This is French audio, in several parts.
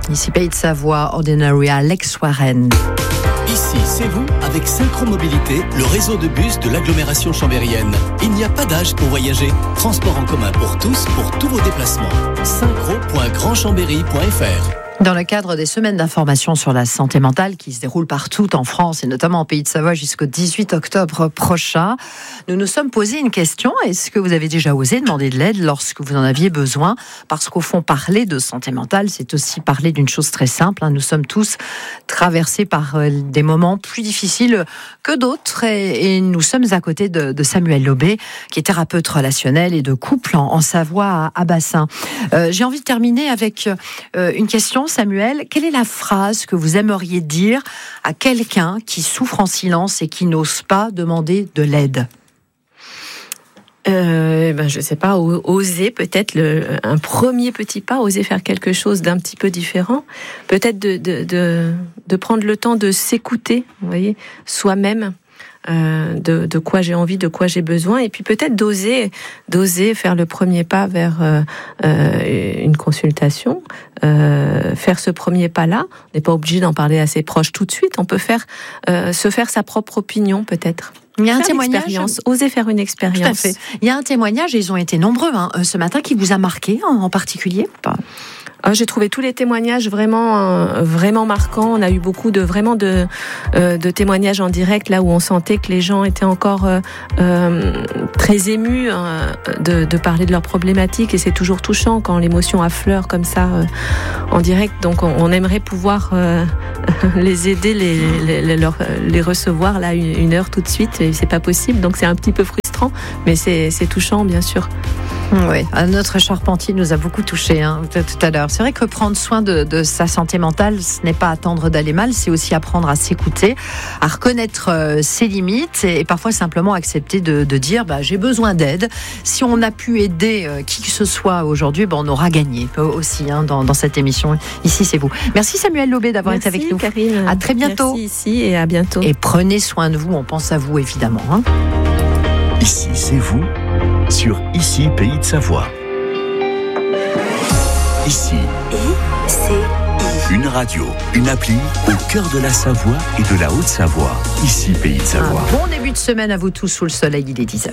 Ici Pays de Savoie, Ordinaria, Lex Warren. Ici, c'est vous, avec Synchro Mobilité, le réseau de bus de l'agglomération chambérienne. Il n'y a pas d'âge pour voyager. Transport en commun pour tous vos déplacements. synchro.grandchambéry.fr. Dans le cadre des semaines d'information sur la santé mentale qui se déroulent partout en France et notamment en Pays de Savoie jusqu'au 18 octobre prochain, nous nous sommes posé une question. Est-ce que vous avez déjà osé demander de l'aide lorsque vous en aviez besoin ? Parce qu'au fond, parler de santé mentale, c'est aussi parler d'une chose très simple. Nous sommes tous traversés par des moments plus difficiles que d'autres et nous sommes à côté de Samuel Lobé, qui est thérapeute relationnel et de couple en Savoie à Bassin. J'ai envie de terminer avec une question. Samuel, quelle est la phrase que vous aimeriez dire à quelqu'un qui souffre en silence et qui n'ose pas demander de l'aide ? Je sais pas, oser peut-être un premier petit pas, oser faire quelque chose d'un petit peu différent, peut-être de prendre le temps de s'écouter, vous voyez, soi-même. De quoi j'ai envie, de quoi j'ai besoin, et puis peut-être d'oser faire le premier pas vers une consultation, faire ce premier pas-là. On n'est pas obligé d'en parler à ses proches tout de suite. On peut se faire sa propre opinion, peut-être. Il y a un témoignage. Oser faire une expérience. Tout à fait. Il y a un témoignage, et ils ont été nombreux ce matin, qui vous a marqué en particulier ? J'ai trouvé tous les témoignages vraiment marquants. On a eu beaucoup de témoignages en direct, là où on sentait que les gens étaient encore très émus de parler de leurs problématiques, et c'est toujours touchant quand l'émotion affleure comme ça en direct. Donc on aimerait pouvoir les aider, les recevoir là une heure tout de suite, et c'est pas possible. Donc c'est un petit peu frustrant, mais c'est touchant, bien sûr. Oui, notre Charpentier nous a beaucoup touchés tout à l'heure. C'est vrai que prendre soin de sa santé mentale, ce n'est pas attendre d'aller mal, c'est aussi apprendre à s'écouter, à reconnaître ses limites et parfois simplement accepter de dire j'ai besoin d'aide. Si on a pu aider qui que ce soit aujourd'hui, on aura gagné aussi dans cette émission. Ici, c'est vous. Merci Samuel Lobé d'avoir été avec nous. Karine. À très bientôt. Merci ici et à bientôt. Et prenez soin de vous, on pense à vous évidemment. Ici, c'est vous, sur Ici, Pays de Savoie. Ici, une radio, une appli au cœur de la Savoie et de la Haute-Savoie. Ici, Pays de Savoie. Un bon début de semaine à vous tous sous le soleil, il est 10h.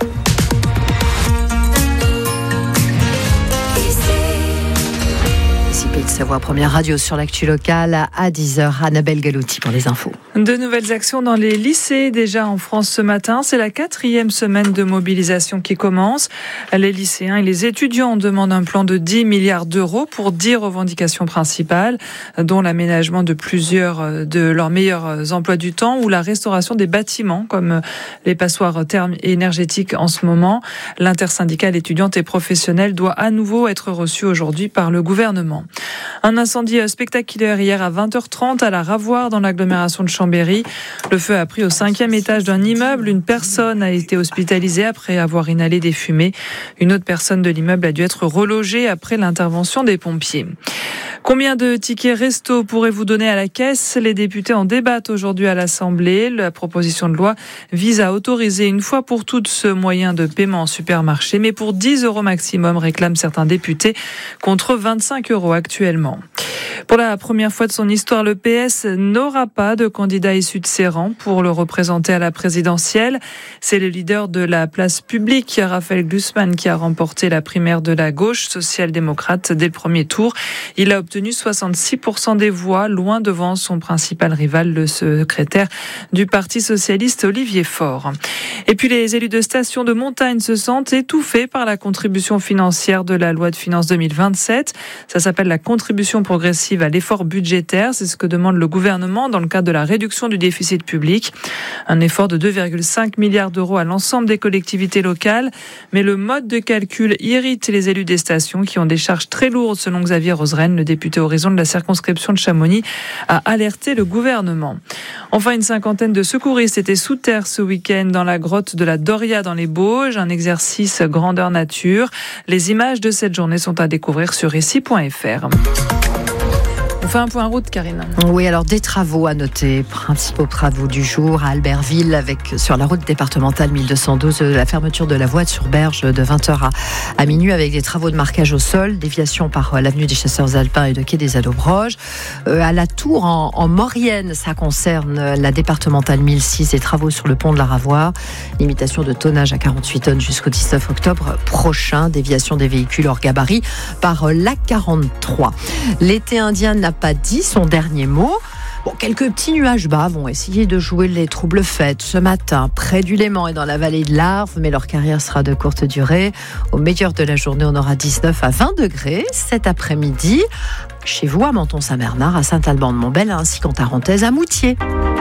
Pays de Savoie, première radio sur l'actu locale à 10h. Annabelle Galouti pour les infos. De nouvelles actions dans les lycées déjà en France ce matin. C'est la 4e semaine de mobilisation qui commence. Les lycéens et les étudiants demandent un plan de 10 milliards d'euros pour 10 revendications principales, dont l'aménagement de plusieurs de leurs meilleurs emplois du temps ou la restauration des bâtiments comme les passoires énergétiques en ce moment. L'intersyndicale étudiante et professionnelle doit à nouveau être reçue aujourd'hui par le gouvernement. Un incendie spectaculaire hier à 20h30 à la Ravoire dans l'agglomération de Chambéry. Le feu a pris au 5e étage d'un immeuble. Une personne a été hospitalisée après avoir inhalé des fumées. Une autre personne de l'immeuble a dû être relogée après l'intervention des pompiers. Combien de tickets resto pourrez-vous donner à la caisse ? Les députés en débattent aujourd'hui à l'Assemblée. La proposition de loi vise à autoriser une fois pour toutes ce moyen de paiement en supermarché, mais pour 10 € maximum, réclament certains députés, contre 25 € actuellement. Pour la première fois de son histoire, le PS n'aura pas de candidat issu de ses rangs pour le représenter à la présidentielle. C'est le leader de la place publique, Raphaël Glucksmann, qui a remporté la primaire de la gauche social-démocrate dès le premier tour. Il a obtenu 66% des voix, loin devant son principal rival, le secrétaire du Parti socialiste, Olivier Faure. Et puis les élus de stations de montagne se sentent étouffés par la contribution financière de la loi de finances 2027. Ça s'appelle la contribution progressive à l'effort budgétaire. C'est ce que demande le gouvernement dans le cadre de la réduction du déficit public. Un effort de 2,5 milliards d'euros à l'ensemble des collectivités locales. Mais le mode de calcul irrite les élus des stations qui ont des charges très lourdes, selon Xavier Roseraine, le député Horizon de la circonscription de Chamonix, a alerté le gouvernement. Enfin, une cinquantaine de secouristes étaient sous terre ce week-end dans la grotte de la Doria dans les Bauges, un exercice grandeur nature. Les images de cette journée sont à découvrir sur ici.fr. On fait un point route, Karine. Oui, alors des travaux à noter. Principaux travaux du jour à Albertville, sur la route départementale 1212, la fermeture de la voie sur Berge de 20h à minuit, avec des travaux de marquage au sol, déviation par l'avenue des Chasseurs Alpins et de quai des Allobroges. À la Tour, en Maurienne, ça concerne la départementale 1006, des travaux sur le pont de la Ravoire. Limitation de tonnage à 48 tonnes jusqu'au 19 octobre prochain. Déviation des véhicules hors gabarit par l'A43. L'été indien n'a pas dit son dernier mot. Bon, quelques petits nuages bas vont essayer de jouer les troubles fêtes ce matin près du Léman et dans la vallée de l'Arve, mais leur carrière sera de courte durée. Au meilleur de la journée, on aura 19 à 20 degrés cet après-midi. Chez vous, à Menton-Saint-Bernard, à Saint-Alban-de-Montbel, ainsi qu'en Tarentaise, à Moutier.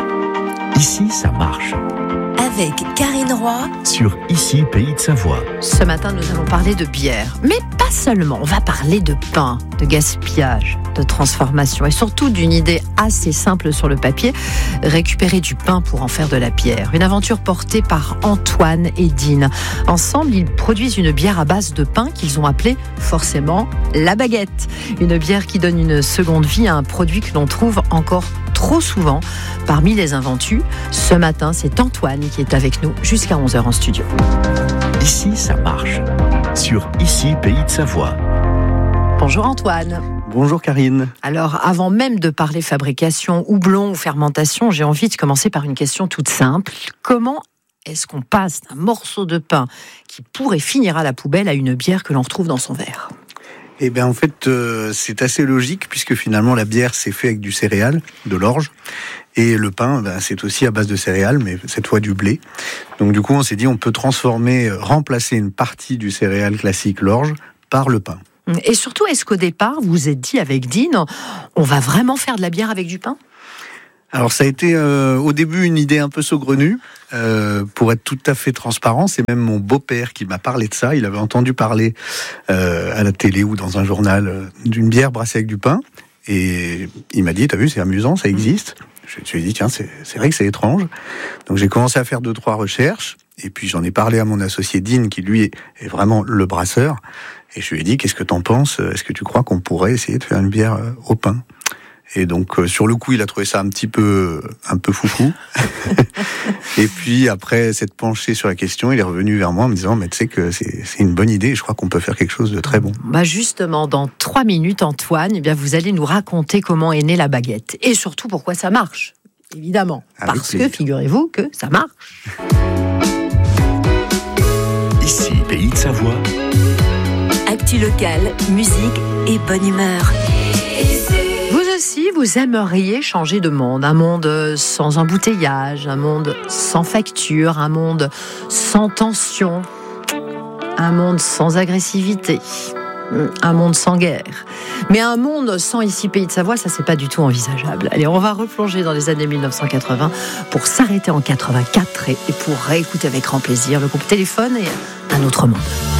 Ici, ça marche. Avec Karine Roy Sur Ici, Pays de Savoie. Ce matin, nous allons parler de bière. Mais pas seulement, on va parler de pain, de gaspillage, de transformation et surtout d'une idée assez simple sur le papier, récupérer du pain pour en faire de la bière. Une aventure portée par Antoine et Dean. Ensemble, ils produisent une bière à base de pain qu'ils ont appelée forcément la baguette. Une bière qui donne une seconde vie à un produit que l'on trouve encore trop souvent parmi les invendus. Ce matin, c'est Antoine qui est avec nous jusqu'à 11h en studio. Ici, ça marche. Sur Ici, Pays de Savoie. Bonjour Antoine. Bonjour Karine. Alors, avant même de parler fabrication, houblon ou fermentation, j'ai envie de commencer par une question toute simple. Comment est-ce qu'on passe d'un morceau de pain qui pourrait finir à la poubelle à une bière que l'on retrouve dans son verre ? Eh bien en fait, c'est assez logique puisque finalement la bière c'est fait avec du céréal, de l'orge, et le pain c'est aussi à base de céréales, mais cette fois du blé. Donc du coup on s'est dit on peut remplacer une partie du céréal classique, l'orge, par le pain. Et surtout, est-ce qu'au départ vous vous êtes dit avec Dean, on va vraiment faire de la bière avec du pain ? Alors ça a été au début une idée un peu saugrenue, pour être tout à fait transparent, c'est même mon beau-père qui m'a parlé de ça. Il avait entendu parler à la télé ou dans un journal d'une bière brassée avec du pain, et il m'a dit, t'as vu, c'est amusant, ça existe. Je me suis dit, tiens, c'est vrai que c'est étrange. Donc j'ai commencé à faire 2-3 recherches, et puis j'en ai parlé à mon associé Dean, qui lui est vraiment le brasseur, et je lui ai dit, qu'est-ce que t'en penses ? Est-ce que tu crois qu'on pourrait essayer de faire une bière au pain ? Et donc, sur le coup, il a trouvé ça un peu foufou. Et puis, après s'être penché sur la question, il est revenu vers moi en me disant, mais tu sais que c'est une bonne idée, et je crois qu'on peut faire quelque chose de très bon. Justement, dans 3 minutes, Antoine, vous allez nous raconter comment est née la baguette. Et surtout, pourquoi ça marche. Évidemment. Avec parce plaisir. que, figurez-vous, que ça marche. Ici, Pays de Savoie. Actu locale, musique et bonne humeur. Si vous aimeriez changer de monde, un monde sans embouteillage, un monde sans facture, un monde sans tension, un monde sans agressivité, un monde sans guerre. Mais un monde sans Ici Pays de Savoie, ça c'est pas du tout envisageable. Allez, on va replonger dans les années 1980 pour s'arrêter en 84 et pour réécouter avec grand plaisir le groupe Téléphone et Un autre monde.